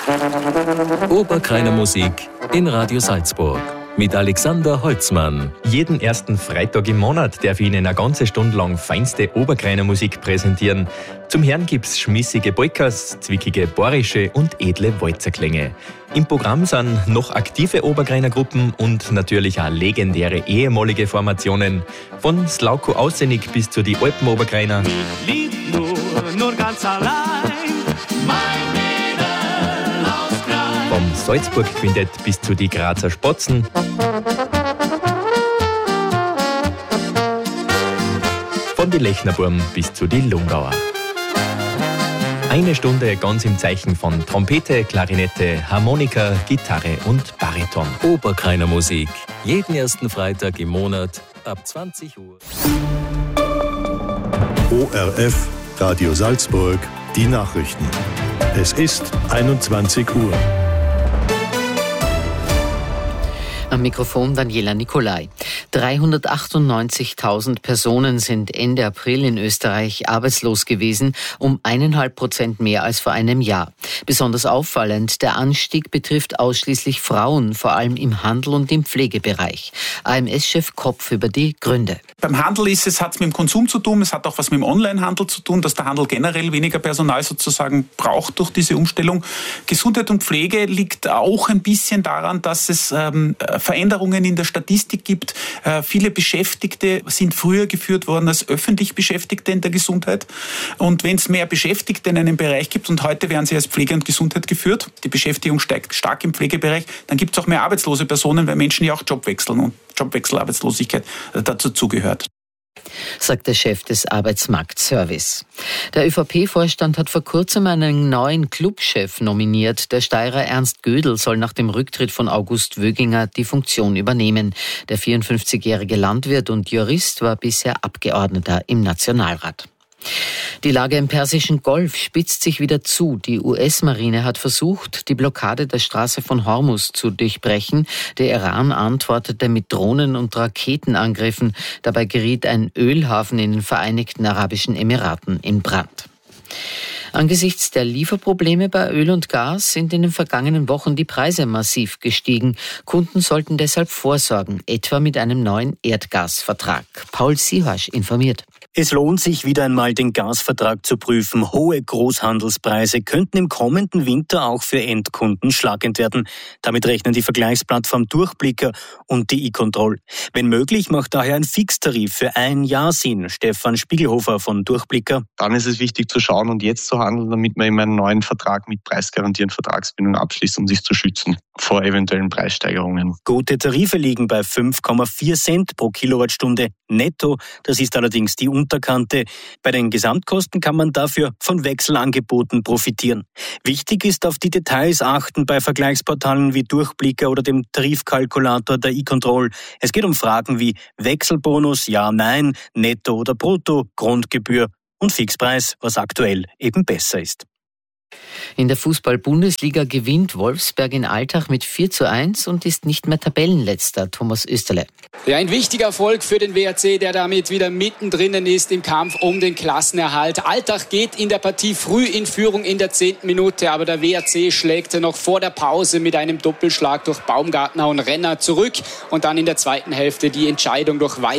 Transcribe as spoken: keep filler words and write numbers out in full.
Oberkreiner Musik in Radio Salzburg mit Alexander Holzmann. Jeden ersten Freitag im Monat darf ich Ihnen eine ganze Stunde lang feinste Oberkreiner Musik präsentieren. Zum Hören gibt's schmissige Polkas, zwickige bayerische und edle Walzerklänge. Im Programm sind noch aktive Oberkreiner Gruppen und natürlich auch legendäre ehemalige Formationen. Von Slauko Ausenig bis zu die Alpen-Oberkreiner. Ich lieb nur, nur ganz allein, mein Mädel aus Kreis. Vom Salzburg-Quintett bis zu die Grazer Spatzen. Von die Lechnerburm bis zu die Lungauer. Eine Stunde ganz im Zeichen von Trompete, Klarinette, Harmonika, Gitarre und Bariton. Oberkreiner Musik. Jeden ersten Freitag im Monat ab zwanzig Uhr. O R F, Radio Salzburg, die Nachrichten. Es ist einundzwanzig Uhr. Am Mikrofon Daniela Nicolai. dreihundertachtundneunzigtausend Personen sind Ende April in Österreich arbeitslos gewesen, um eineinhalb Prozent mehr als vor einem Jahr. Besonders auffallend, der Anstieg betrifft ausschließlich Frauen, vor allem im Handel und im Pflegebereich. A M S-Chef Kopf über die Gründe. Beim Handel ist es, hat es mit dem Konsum zu tun, es hat auch was mit dem Onlinehandel zu tun, dass der Handel generell weniger Personal sozusagen braucht durch diese Umstellung. Gesundheit und Pflege liegt auch ein bisschen daran, dass es ähm, Veränderungen in der Statistik gibt. Äh, viele Beschäftigte sind früher geführt worden als öffentlich Beschäftigte in der Gesundheit. Und wenn es mehr Beschäftigte in einem Bereich gibt, und heute werden sie als Pflege und Gesundheit geführt, die Beschäftigung steigt stark im Pflegebereich, dann gibt es auch mehr arbeitslose Personen, weil Menschen ja auch Job wechseln und Jobwechselarbeitslosigkeit dazu zugehört, sagt der Chef des Arbeitsmarktservice. Der ÖVP-Vorstand hat vor kurzem einen neuen Clubchef nominiert. Der Steirer Ernst Gödel soll nach dem Rücktritt von August Wöginger die Funktion übernehmen. Der vierundfünfzigjährige Landwirt und Jurist war bisher Abgeordneter im Nationalrat. Die Lage im Persischen Golf spitzt sich wieder zu. Die U S-Marine hat versucht, die Blockade der Straße von Hormuz zu durchbrechen. Der Iran antwortete mit Drohnen- und Raketenangriffen. Dabei geriet ein Ölhafen in den Vereinigten Arabischen Emiraten in Brand. Angesichts der Lieferprobleme bei Öl und Gas sind in den vergangenen Wochen die Preise massiv gestiegen. Kunden sollten deshalb vorsorgen, etwa mit einem neuen Erdgasvertrag. Paul Sihorsch informiert. Es lohnt sich wieder einmal, den Gasvertrag zu prüfen. Hohe Großhandelspreise könnten im kommenden Winter auch für Endkunden schlagend werden. Damit rechnen die Vergleichsplattform Durchblicker und die e-Control. Wenn möglich, macht daher ein Fixtarif für ein Jahr Sinn. Stefan Spiegelhofer von Durchblicker. Dann ist es wichtig zu schauen und jetzt zu handeln, damit man eben einen neuen Vertrag mit Preisgarantie und Vertragsbindung abschließt, um sich zu schützen vor eventuellen Preissteigerungen. Gute Tarife liegen bei fünf Komma vier Cent pro Kilowattstunde netto. Das ist allerdings die Unterkante. Bei den Gesamtkosten kann man dafür von Wechselangeboten profitieren. Wichtig ist auf die Details achten bei Vergleichsportalen wie Durchblicker oder dem Tarifkalkulator der e-Control. Es geht um Fragen wie Wechselbonus, ja, nein, netto oder brutto, Grundgebühr und Fixpreis, was aktuell eben besser ist. In der Fußball-Bundesliga gewinnt Wolfsberg in Altach mit vier zu eins und ist nicht mehr Tabellenletzter. Thomas Österle. Ja, ein wichtiger Erfolg für den W R C, der damit wieder mittendrin ist im Kampf um den Klassenerhalt. Altach geht in der Partie früh in Führung in der zehnten Minute, aber der W R C schlägt noch vor der Pause mit einem Doppelschlag durch Baumgartner und Renner zurück und dann in der zweiten Hälfte die Entscheidung durch Weiß.